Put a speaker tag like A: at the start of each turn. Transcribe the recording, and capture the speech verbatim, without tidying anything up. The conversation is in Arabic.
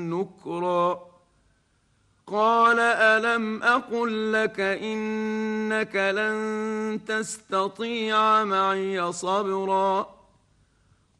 A: نكرا قال ألم أقل لك إنك لن تستطيع معي صبرا